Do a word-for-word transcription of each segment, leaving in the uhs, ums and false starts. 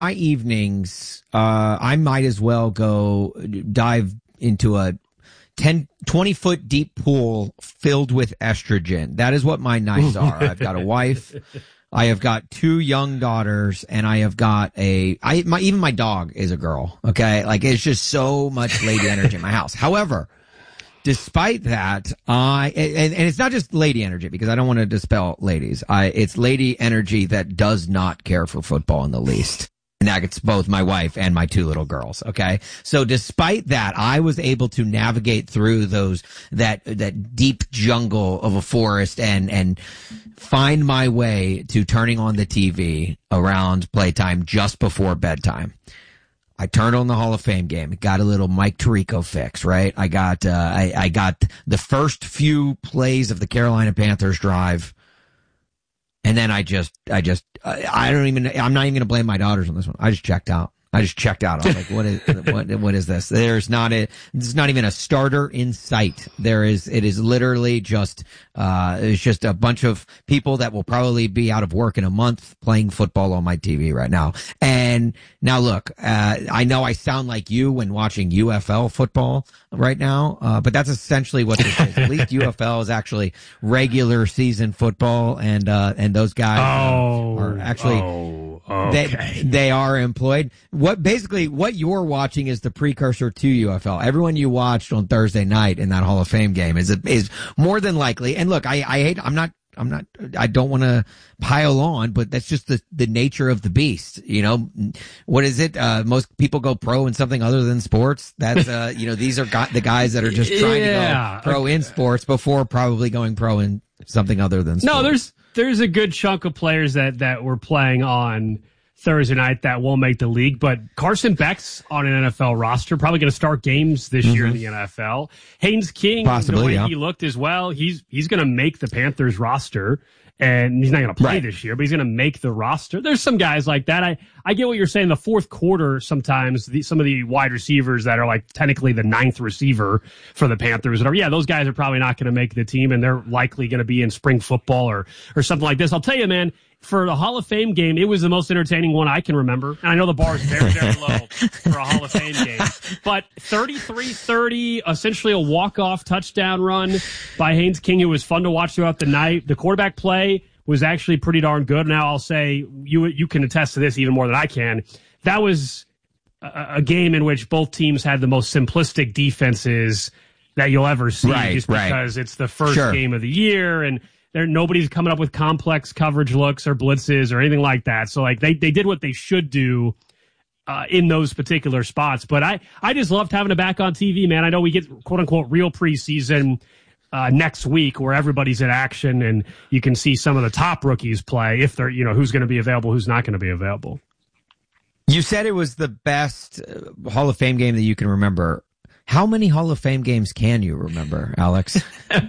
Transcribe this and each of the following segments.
my evenings, uh, I might as well go dive into a ten, twenty foot deep pool filled with estrogen. That is what my nights are. I've got a wife. I have got two young daughters, and I have got a, I, my, even my dog is a girl. Okay. Like, it's just so much lady energy in my house. However, despite that, I, and, and it's not just lady energy, because I don't want to dispel ladies. I, it's lady energy that does not care for football in the least. And that's both my wife and my two little girls. Okay. So despite that, I was able to navigate through those, that, that deep jungle of a forest and, and find my way to turning on the T V around playtime just before bedtime. I turned on the Hall of Fame game. Got a little Mike Tirico fix, right? I got, uh, I, I got the first few plays of the Carolina Panthers drive. And then I just, I just, I don't even, I'm not even going to blame my daughters on this one. I just checked out. I just checked out. I was like, what is, what, what is this? There's not a, there's not even a starter in sight. There is, it is literally just, uh, it's just a bunch of people that will probably be out of work in a month playing football on my T V right now. And now look, uh, I know I sound like you when watching U F L football right now, uh, but that's essentially what this is. At least U F L is actually regular season football, and, uh, and those guys oh, uh, are actually, oh, okay. they, they are employed. What basically what you're watching is the precursor to U F L. Everyone you watched on Thursday night in that Hall of Fame game is is more than likely. And look, I, I hate. I'm not. I'm not. I don't want to pile on, but that's just the the nature of the beast. You know, what is it? Uh, most people go pro in something other than sports. That's uh, you know, these are got the guys that are just trying yeah. to go pro in sports before probably going pro in something other than sports. No, there's there's a good chunk of players that that were playing on Thursday night that won't make the league, but Carson Beck's on an N F L roster, probably going to start games this mm-hmm. year in the N F L. Haynes King, Possibly, the way yeah. he looked as well, he's he's going to make the Panthers roster, and he's not going to play right. this year, but he's going to make the roster. There's some guys like that. I, I get what you're saying. The fourth quarter, sometimes the, some of the wide receivers that are like technically the ninth receiver for the Panthers, whatever. Yeah, those guys are probably not going to make the team, and they're likely going to be in spring football or or something like this. I'll tell you, man, for the Hall of Fame game, it was the most entertaining one I can remember. And I know the bar is very, very low for a Hall of Fame game. But thirty-three thirty, essentially a walk-off touchdown run by Haynes King. It was fun to watch throughout the night. The quarterback play was actually pretty darn good. Now I'll say, you you can attest to this even more than I can. That was a, a game in which both teams had the most simplistic defenses that you'll ever see. Right, just right. because it's the first Sure. game of the year, and there nobody's coming up with complex coverage looks or blitzes or anything like that. So like they, they did what they should do uh, in those particular spots. But I, I just loved having it back on T V, man. I know we get quote unquote real preseason uh, next week where everybody's in action and you can see some of the top rookies play if they're, you know, who's going to be available, who's not going to be available. You said it was the best uh, Hall of Fame game that you can remember. How many Hall of Fame games can you remember, Alex?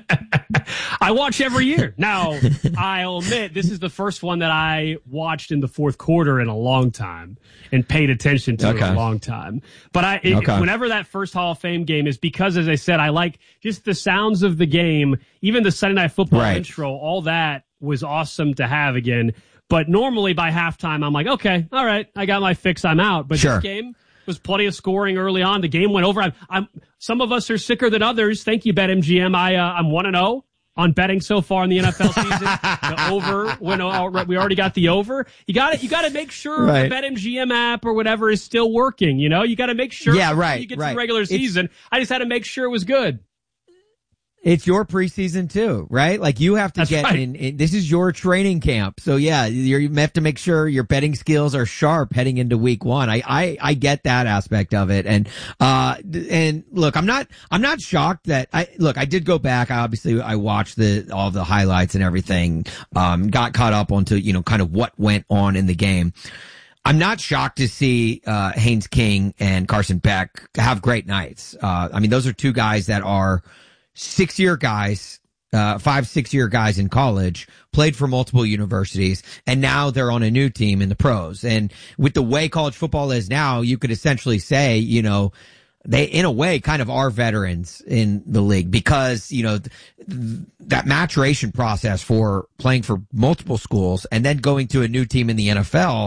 I watch every year. Now, I'll admit, this is the first one that I watched in the fourth quarter in a long time and paid attention to okay. in a long time. But I, it, okay. whenever that first Hall of Fame game is because, as I said, I like just the sounds of the game, even the Sunday Night Football right. intro, all that was awesome to have again. But normally by halftime, I'm like, okay, all right, I got my fix, I'm out. But sure. this game was plenty of scoring early on. The game went over. I'm, I'm, some of us are sicker than others. Thank you, BetMGM. I, uh, I'm one and oh on betting so far in the N F L season. The over, when we already got the over. You got to, you got to make sure right. the BetMGM app or whatever is still working. You know, you got to make sure. Yeah, right. You get right. to the regular season. It's, I just had to make sure it was good. It's your preseason too, right? Like you have to That's get right. in, in. This is your training camp, so yeah, you're, you have to make sure your betting skills are sharp heading into week one. I, I, I get that aspect of it, and uh, and look, I'm not, I'm not shocked that I look. I did go back. I obviously I watched the all the highlights and everything. Um, got caught up onto you know kind of what went on in the game. I'm not shocked to see uh Haynes King and Carson Beck have great nights. Uh, I mean, those are two guys that are six-year guys, uh, five, six-year guys in college, played for multiple universities, and now they're on a new team in the pros. And with the way college football is now, you could essentially say, you know, they, in a way, kind of are veterans in the league because, you know, th- that maturation process for playing for multiple schools and then going to a new team in the N F L,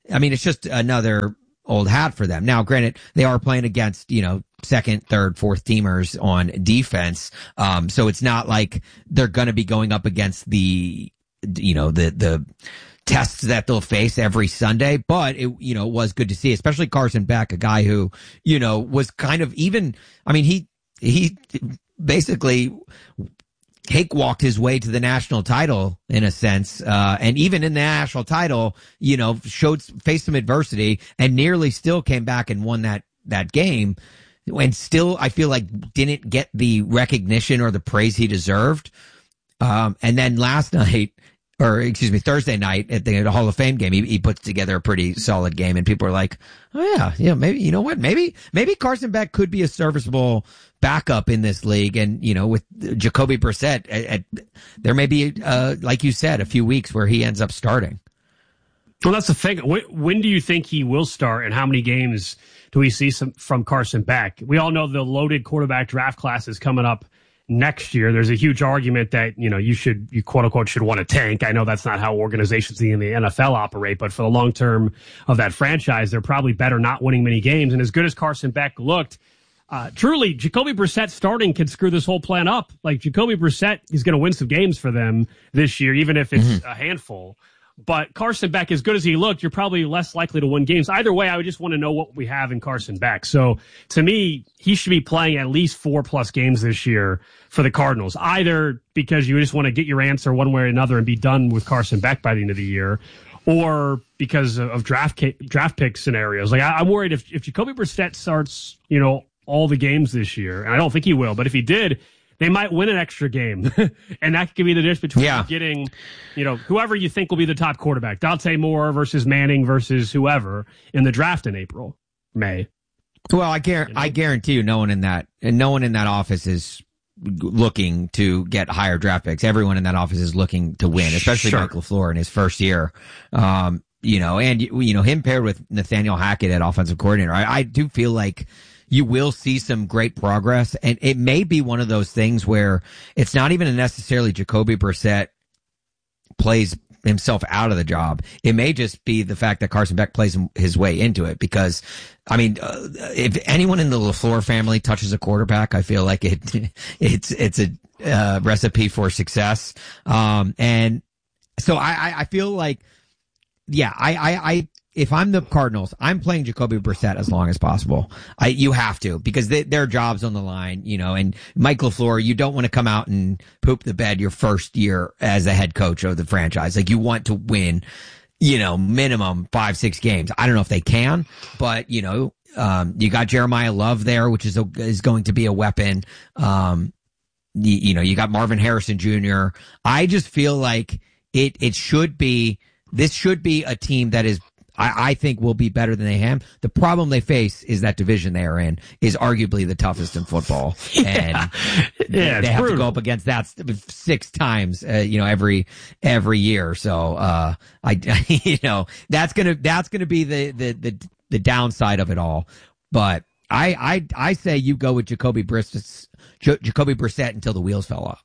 I mean, it's just another old hat for them. Now, granted, they are playing against, you know, second, third, fourth teamers on defense. Um, so it's not like they're going to be going up against the, you know, the, the tests that they'll face every Sunday. But it, you know, was good to see, especially Carson Beck, a guy who, you know, was kind of even, I mean, he, he basically cakewalked his way to the national title in a sense. Uh, and even in the national title, you know, showed, faced some adversity and nearly still came back and won that, that game. And still, I feel like didn't get the recognition or the praise he deserved. Um, and then last night, or excuse me, Thursday night at the Hall of Fame game, he, he puts together a pretty solid game and people are like, oh yeah, yeah, maybe, you know what? Maybe, maybe Carson Beck could be a serviceable backup in this league. And, you know, with Jacoby Brissett, at, at, there may be, uh, like you said, a few weeks where he ends up starting. Well, that's the thing. When, when do you think he will start and how many games do we see some from Carson Beck? We all know the loaded quarterback draft class is coming up next year. There's a huge argument that, you know, you should, you quote unquote should want to tank. I know that's not how organizations in the N F L operate, but for the long term of that franchise, they're probably better not winning many games. And as good as Carson Beck looked, uh, truly, Jacoby Brissett starting can screw this whole plan up. Like, Jacoby Brissett is going to win some games for them this year, even if it's mm-hmm. a handful. But Carson Beck, as good as he looked, you're probably less likely to win games. Either way, I would just want to know what we have in Carson Beck. So to me, he should be playing at least four plus games this year for the Cardinals, either because you just want to get your answer one way or another and be done with Carson Beck by the end of the year, or because of draft draft pick scenarios. Like, I, I'm worried if, if Jacoby Brissett starts, you know, all the games this year, and I don't think he will, but if he did, they might win an extra game. And that could be the difference between yeah. getting, you know, whoever you think will be the top quarterback, Dante Moore versus Manning versus whoever in the draft in April, May. Well, I guarantee, you know? I guarantee you no one in that, and no one in that office is looking to get higher draft picks. Everyone in that office is looking to win, especially sure. Mike LaFleur in his first year. Um, you know, and, you know, him paired with Nathaniel Hackett at offensive coordinator. I, I do feel like you will see some great progress, and it may be one of those things where it's not even necessarily Jacoby Brissett plays himself out of the job. It may just be the fact that Carson Beck plays his way into it, because, I mean, uh, if anyone in the LaFleur family touches a quarterback, I feel like it it's it's a uh, recipe for success. Um, and so I, I feel like, yeah, I, I, I if I'm the Cardinals, I'm playing Jacoby Brissett as long as possible. I, you have to, because they, their job's on the line, you know, and Mike LaFleur, you don't want to come out and poop the bed your first year as a head coach of the franchise. Like, you want to win, you know, minimum five, six games. I don't know if they can, but, you know, um, you got Jeremiah Love there, which is a, is going to be a weapon. Um, you, you know, you got Marvin Harrison Junior I just feel like it, it should be, this should be a team that is, I, I think will be better than they have. The problem they face is that division they are in is arguably the toughest in football. Yeah. And yeah, they have brutal. to go up against that six times, uh, you know, every, every year. So, uh, I, you know, that's going to, that's going to be the, the, the, the downside of it all. But I, I, I say you go with Jacoby Brissett, Jacoby Brissett until the wheels fell off.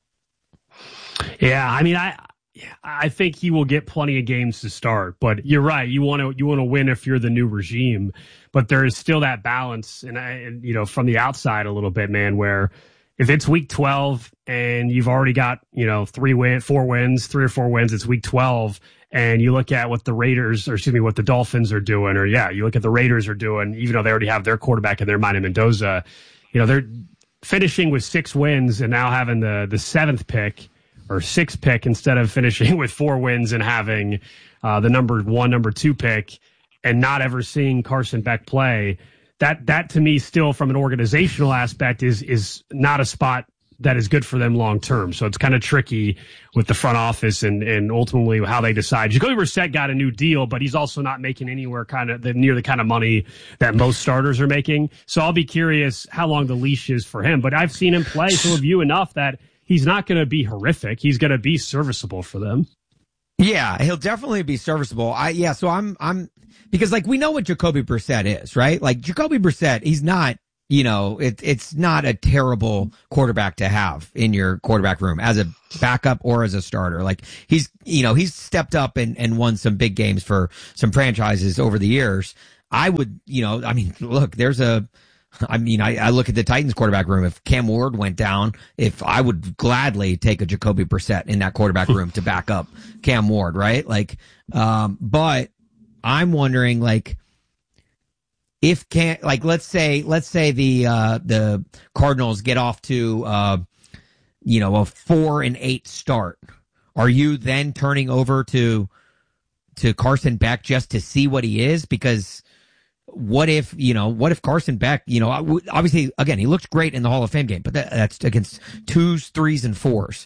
Yeah. I mean, I, I think he will get plenty of games to start, but you're right. You want to you want to win if you're the new regime, but there is still that balance, and, I, and you know, from the outside a little bit, man. Where if it's week twelve and you've already got, you know, three win, four wins, three or four wins, it's week twelve, and you look at what the Raiders, or excuse me, what the Dolphins are doing, or yeah, you look at the Raiders are doing, even though they already have their quarterback in their mind, Mendoza, you know, they're finishing with six wins and now having the the seventh pick. Or six pick instead of finishing with four wins and having uh, the number one, number two pick, and not ever seeing Carson Beck play. That that to me, still from an organizational aspect, is is not a spot that is good for them long term. So it's kind of tricky with the front office and and ultimately how they decide. Jacoby Brissett got a new deal, but he's also not making anywhere kind of the, near the kind of money that most starters are making. So I'll be curious how long the leash is for him. But I've seen him play, so have you, enough that he's not going to be horrific. He's going to be serviceable for them. Yeah, he'll definitely be serviceable. I yeah, so I'm I'm because like we know what Jacoby Brissett is, right? Like Jacoby Brissett, he's not you know, it, it's not a terrible quarterback to have in your quarterback room as a backup or as a starter. Like he's, you know, he's stepped up and, and won some big games for some franchises over the years. I would, you know, I mean, look, there's a, I mean, I, I look at the Titans quarterback room. If Cam Ward went down, if I would gladly take a Jacoby Brissett in that quarterback room to back up Cam Ward, right? Like, um, but I'm wondering, like, if can like let's say let's say the uh the Cardinals get off to uh you know a four and eight start, are you then turning over to to Carson Beck just to see what he is? Because what if you know what if Carson Beck, you know obviously again he looked great in the Hall of Fame game, but that, that's against twos, threes, and fours.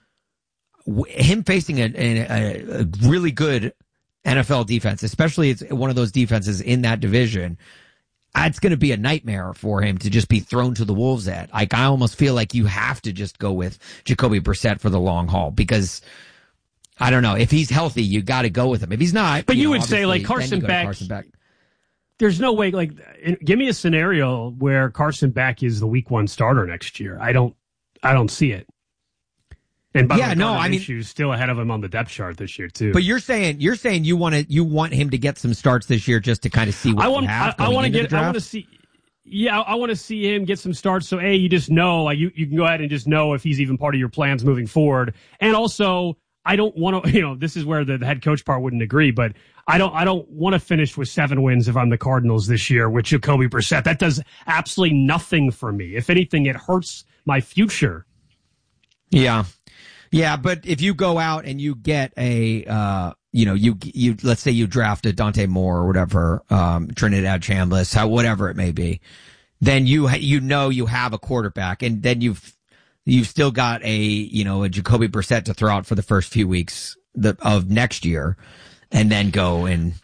Him facing a, a, a really good N F L defense, especially it's one of those defenses in that division. It's going to be a nightmare for him to just be thrown to the wolves at. Like, I almost feel like you have to just go with Jacoby Brissett for the long haul because, I don't know, if he's healthy, you got to go with him. If he's not, but you, you know, would say like Carson Beck, Carson Beck. There's no way. Like, give me a scenario where Carson Beck is the week one starter next year. I don't, I don't see it. And by yeah, the way, no, I mean, Minshew's still ahead of him on the depth chart this year too. But you're saying you're saying you want to you want him to get some starts this year just to kind of see what I want. you have I, I want to get. I want to see. Yeah, I want to see him get some starts. So, A, you just know, like, you, you can go ahead and just know if he's even part of your plans moving forward. And also, I don't want to, you know, this is where the, the head coach part wouldn't agree, but I don't, I don't want to finish with seven wins if I'm the Cardinals this year with Jacoby Brissett. That does absolutely nothing for me. If anything, it hurts my future. Yeah. Yeah, but if you go out and you get a, uh, you know, you, you, let's say you draft a Dante Moore or whatever, um, Trinidad Chambliss, how, whatever it may be, then you, you know, you have a quarterback, and then you've, you've still got a, you know, a Jacoby Brissett to throw out for the first few weeks the, of next year, and then go and.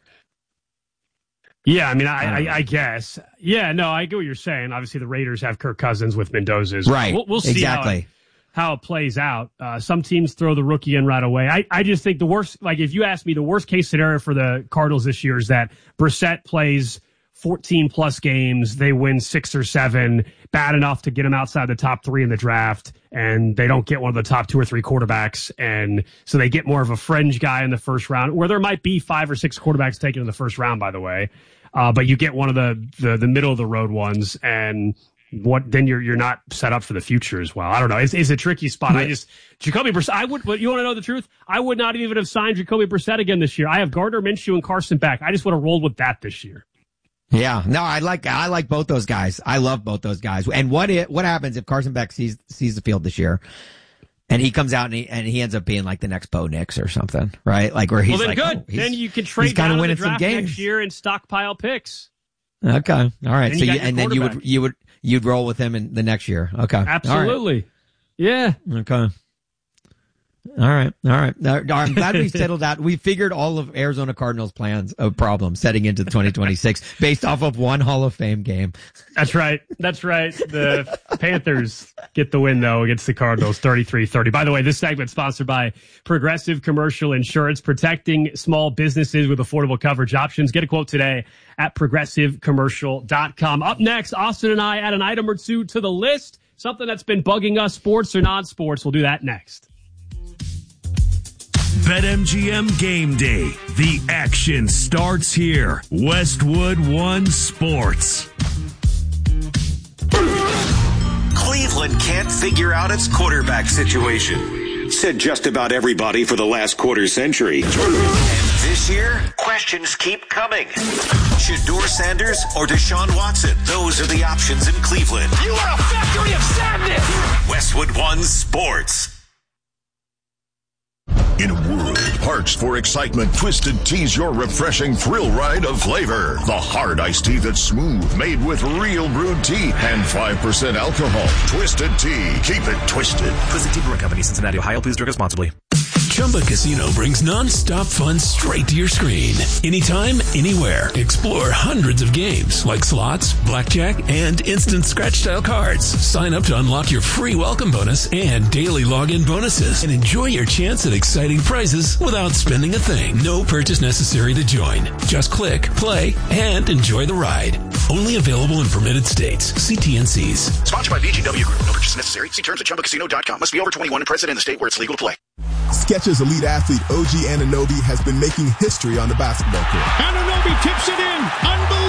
Yeah, I mean, I, I, I guess. Yeah, no, I get what you're saying. Obviously, the Raiders have Kirk Cousins with Mendoza's. Right. We'll, we'll see exactly. How it, how it plays out. Uh, some teams throw the rookie in right away. I, I just think the worst, like if you ask me, the worst case scenario for the Cardinals this year is that Brissett plays fourteen plus games, they win six or seven, bad enough to get them outside the top three in the draft, and they don't get one of the top two or three quarterbacks, and so they get more of a fringe guy in the first round, where there might be five or six quarterbacks taken in the first round, by the way, uh, but you get one of the, the, the middle of the road ones, and what then you're you're not set up for the future as well. I don't know. It's, it's a tricky spot. I just Jacoby Brissett. I would. But you want to know the truth? I would not even have signed Jacoby Brissett again this year. I have Gardner Minshew and Carson Beck. I just would have rolled with that this year. Yeah. No, I like I like both those guys. I love both those guys. And what it, what happens if Carson Beck sees sees the field this year, and he comes out and he and he ends up being like the next Bo Nix or something, right? Like where he's well, then like, good. Oh, then you can trade down to winning the draft some games next year and stockpile picks. Okay. All right. And so you you, and then you would you would you'd roll with him in the next year. Okay. Absolutely. Right. Yeah. Okay. All right. All right. I'm glad we settled out. We figured all of Arizona Cardinals' plans of problems setting into twenty twenty-six based off of one Hall of Fame game. That's right. That's right. The Panthers get the win, though, against the Cardinals, thirty-three thirty. By the way, this segment sponsored by Progressive Commercial Insurance, protecting small businesses with affordable coverage options. Get a quote today at progressive commercial dot com. Up next, Austin and I add an item or two to the list, something that's been bugging us, sports or non-sports. We'll do that next. BetMGM Game Day. The action starts here. Westwood One Sports. Cleveland can't figure out its quarterback situation. Said just about everybody for the last quarter century. And this year, questions keep coming. Shedeur Sanders or Deshaun Watson? Those are the options in Cleveland. You are a factory of sadness! Westwood One Sports. In a world parched for excitement, Twisted Tea's your refreshing thrill ride of flavor. The hard iced tea that's smooth, made with real brewed tea and five percent alcohol. Twisted Tea. Keep it twisted. Twisted Tea Brewing Company, Cincinnati, Ohio. Please drink responsibly. Chumba Casino brings non-stop fun straight to your screen. Anytime, anywhere. Explore hundreds of games like slots, blackjack, and instant scratch-style cards. Sign up to unlock your free welcome bonus and daily login bonuses. And enjoy your chance at exciting prizes without spending a thing. No purchase necessary to join. Just click, play, and enjoy the ride. Only available in permitted states. See T N Cs. Sponsored by B G W Group. No purchase necessary. See terms at Chumba Casino dot com. Must be over twenty-one and present in the state where it's legal to play. Skechers elite athlete O G Anunoby has been making history on the basketball court. Anunoby tips it in. Unbelievable.